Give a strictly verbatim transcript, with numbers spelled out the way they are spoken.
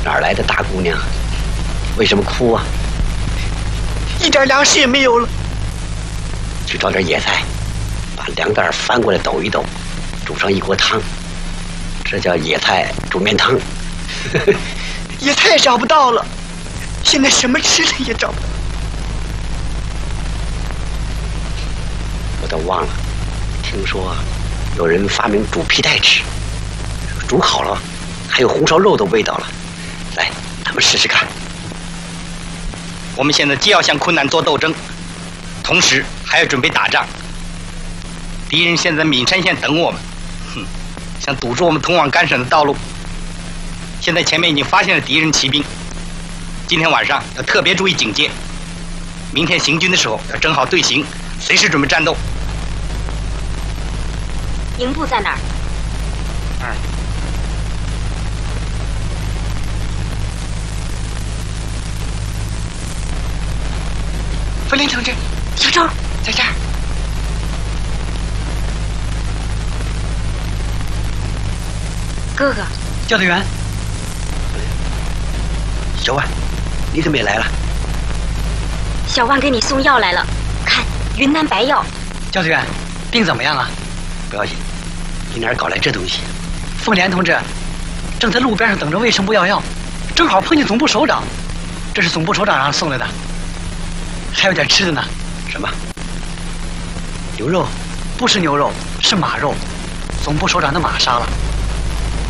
哪儿来的大姑娘？为什么哭啊？ 一点粮食也没有了。 去找点野菜，把粮袋翻过来抖一抖，煮上一锅汤，这叫野菜煮面汤。 野菜也找不到了，现在什么吃的也找不到。 我都忘了，听说有人发明煮皮带吃，煮好了还有红烧肉的味道了。来，咱们试试看。 我们现在既要向困难做斗争，同时还要准备打仗。敌人现在岷山县等我们，哼，想堵住我们通往甘陕的道路。现在前面已经发现了敌人骑兵，今天晚上要特别注意警戒。明天行军的时候要整好队形，随时准备战斗。 营部在哪儿？ 嗯。 福林同志， 小周在这儿。 哥哥， 教队员， 小万，你怎么也来了？ 小万给你送药来了，看云南白药。 教队员，病怎么样啊？ 不要紧，你哪儿搞来这东西？ 凤莲同志正在路边上等着卫生部要药，正好碰见总部首长，这是总部首长让送来的，还有点吃的呢。 什么？牛肉？ 不是牛肉，是马肉，总部首长的马杀了。